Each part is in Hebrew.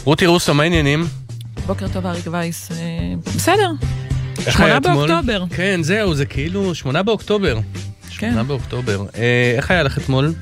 רותי רוסו, מה העניינים? בוקר טוב, אריק וייס. בסדר. 8 באוקטובר. כן, זהו, זה כאילו 8 באוקטובר. 8 באוקטובר. איך היה לך אתמול?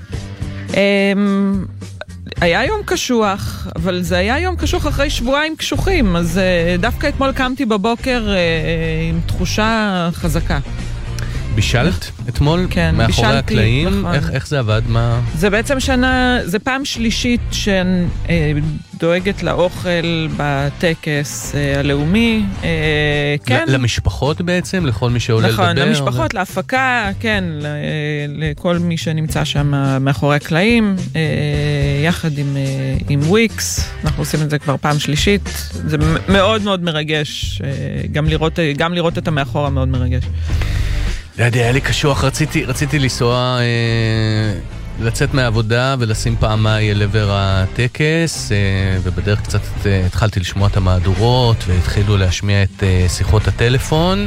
היה יום קשוח, אבל זה היה יום קשוח אחרי שבועיים קשוחים, אז דווקא אתמול קמתי בבוקר עם תחושה חזקה. בישלת אתמול? כן, מאחורי בישלתי, הקלעים? נכון. איך זה עבד? מה? זה בעצם זה פעם שלישית שאני דואגת לאוכל בטקס הלאומי. כן. למשפחות בעצם? לכל מי שעולה לדבר? נכון, למשפחות, להפקה, כן, לכל מי שנמצא שם מאחורי הקלעים, יחד עם וויקס, אנחנו עושים את זה כבר פעם שלישית, זה מאוד מאוד מרגש, גם לראות את המאחורה מאוד מרגש. היה לי קשוח, רציתי לנסוע, לצאת מהעבודה ולשים פעמיי אל עבר הטקס, ובדרך קצת התחלתי לשמוע את המהדורות, והתחילו להשמיע את שיחות הטלפון,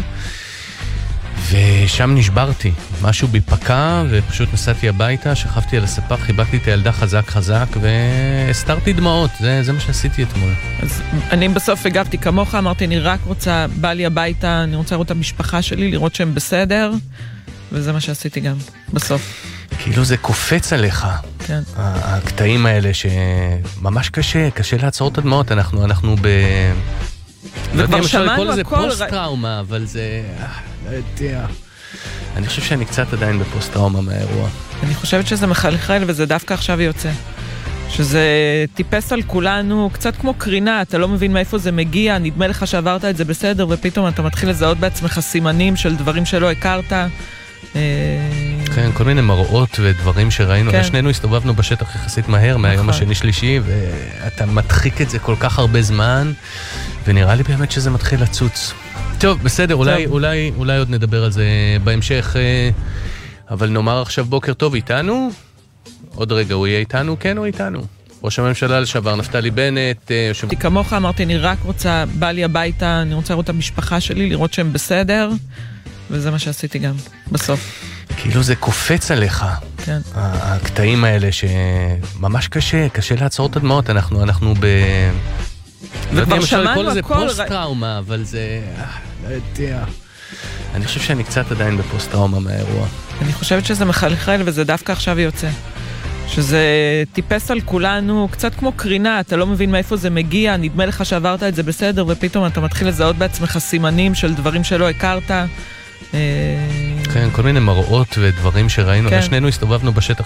ושם נשברתי, משהו ביפקה, ופשוט נסעתי הביתה, שכבתי על הספה, חיבקתי את הילדה חזק, והסתרתי דמעות, זה מה שעשיתי אתמול. אז אני בסוף הגבתי כמוך, אמרתי, אני רק רוצה, בא לי הביתה, אני רוצה לראות את המשפחה שלי, לראות שהם בסדר, וזה מה שעשיתי גם, בסוף. כאילו זה קופץ עליך, כן. הקטעים האלה שממש קשה לעצור את הדמעות, אנחנו וכבר שמענו זה הכל. פוסט-טראומה, אבל זה... לא יודע. אני חושב שאני קצת עדיין בפוסט-טראומה מהאירוע. אני חושבת שזה מחלחל וזה דווקא עכשיו יוצא. שזה טיפס על כולנו, קצת כמו קרינה, אתה לא מבין מאיפה זה מגיע, נדמה לך שעברת את זה בסדר, ופתאום אתה מתחיל לזהות בעצמך סימנים של דברים שלא הכרת. כן, כל מיני מראות ודברים שראינו, ושנינו הסתובבנו בשטח יחסית מהר, מהיום השני שלישי, ואתה מדחיק את זה כל כך הרבה זמן, ונראה לי באמת שזה מתחיל לצוץ. טוב, בסדר, אולי עוד נדבר על זה בהמשך, אבל נאמר עכשיו בוקר טוב איתנו, עוד רגע הוא יהיה איתנו, כן הוא איתנו. ראש הממשלה לשעבר, נפתלי בנט. כמוך אמרתי, אני רק רוצה, בא לי הביתה, אני רוצה לראות את המשפחה שלי, לראות שהם בסדר, וזה מה שעשיתי גם, בסוף. כאילו זה קופץ עליך, כן. הקטעים האלה שממש קשה לעצור את הדמעות, אנחנו וכבר שמענו זה הכל. פוסט-טראומה, אבל זה... לא יודע. אני חושב שאני קצת עדיין בפוסט-טראומה מהאירוע. אני חושבת שזה מחלחל וזה דווקא עכשיו יוצא. שזה טיפס על כולנו, קצת כמו קרינה, אתה לא מבין מאיפה זה מגיע, נדמה לך שעברת את זה בסדר, ופתאום אתה מתחיל לזהות בעצמך סימנים של דברים שלא הכרת. כן, כל מיני מראות ודברים שראינו, ושנינו הסתובבנו בשטח